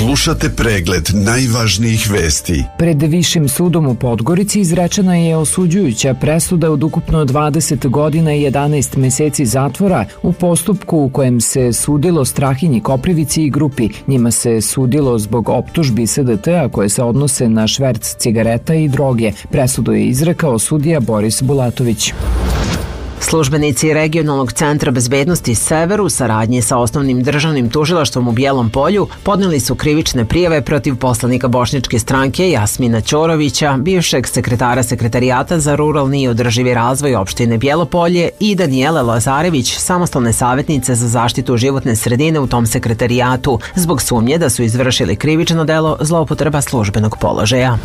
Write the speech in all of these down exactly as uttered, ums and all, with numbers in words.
Slušate pregled najvažnijih vesti. Pred Višim sudom u Podgorici izrečena je osuđujuća presuda od ukupno dvadeset godina i jedanaest meseci zatvora u postupku u kojem se sudilo Strahinji Koprivici i grupi. Njima se sudilo zbog optužbi S D T-a koje se odnose na šverc cigareta i droge. Presudu je izrekao sudija Boris Bulatović. Službenici Regionalnog centra bezbednosti Sever u saradnji sa osnovnim državnim tužilaštvom u Bijelom Polju podneli su krivične prijave protiv poslanika bošnjačke stranke Jasmina Ćorovića, bivšeg sekretara Sekretarijata za ruralni i održivi razvoj opštine Bijelo Polje i Danijele Lazarević, samostalne savjetnice za zaštitu životne sredine u tom sekretarijatu, zbog sumnje da su izvršili krivično delo zloupotreba službenog položaja.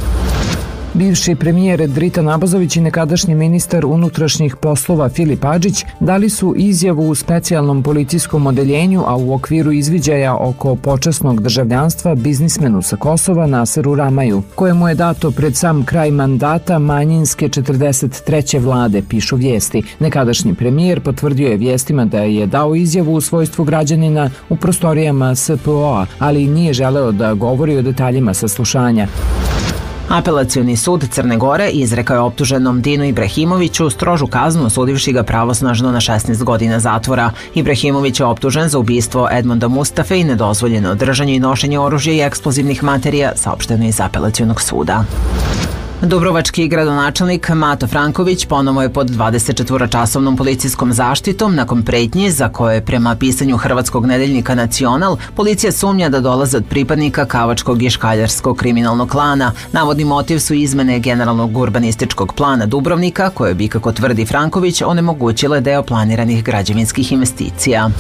Bivši premijer Dritan Abazović i nekadašnji ministar unutrašnjih poslova Filip Adžić dali su izjavu u specijalnom policijskom odeljenju, a u okviru izviđaja oko počasnog državljanstva biznismenu sa Kosova Naseru Ramaju, kojemu je dato pred sam kraj mandata manjinske četrdeset treće vlade, pišu vijesti. Nekadašnji premijer potvrdio je vijestima da je dao izjavu u svojstvu građanina u prostorijama S P O-a, ali nije želeo da govori o detaljima saslušanja. Apelacioni sud Crne Gore izrekao je optuženom Dinu Ibrahimoviću strožu kaznu, osudivši ga pravosnažno na šesnaest godina zatvora. Ibrahimović je optužen za ubistvo Edmonda Mustafe i nedozvoljeno držanje i nošenje oružja i eksplozivnih materija, saopšteno iz apelacionog suda. Dubrovački gradonačelnik Mato Franković ponovo je pod dvadesetčetvoročasovnom policijskom zaštitom nakon pretnje za koje, prema pisanju hrvatskog nedeljnika Nacional, policija sumnja da dolaze od pripadnika kavačkog i škaljarskog kriminalnog klana. Navodni motiv su izmene generalnog urbanističkog plana Dubrovnika, koje bi, kako tvrdi Franković, onemogućile deo planiranih građevinskih investicija.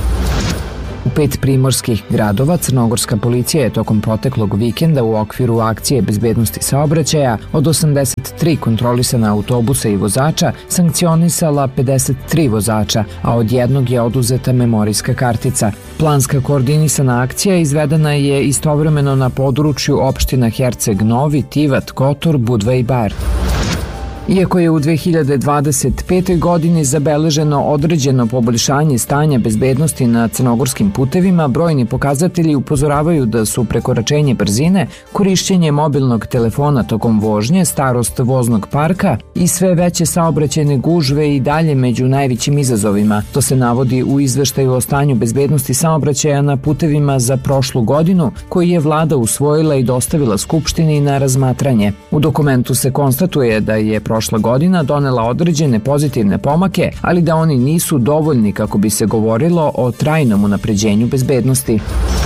U pet primorskih gradova crnogorska policija je tokom proteklog vikenda u okviru akcije bezbednosti saobraćaja od osamdeset tri kontrolisana autobusa i vozača sankcionisala pedeset tri vozača, a od jednog je oduzeta memorijska kartica. Planska koordinisana akcija izvedena je istovremeno na području opština Herceg Novi, Tivat, Kotor, Budva i Bar. Iako je u dve hiljade dvadeset petoj. godini zabeleženo određeno poboljšanje stanja bezbednosti na crnogorskim putevima, brojni pokazatelji upozoravaju da su prekoračenje brzine, korišćenje mobilnog telefona tokom vožnje, starost voznog parka i sve veće saobraćajne gužve i dalje među najvećim izazovima. To se navodi u izveštaju o stanju bezbednosti saobraćaja na putevima za prošlu godinu, koji je vlada usvojila i dostavila Skupštini na razmatranje. U dokumentu se konstatuje da je prošla godina donela određene pozitivne pomake, ali da oni nisu dovoljni kako bi se govorilo o trajnom unapređenju bezbednosti.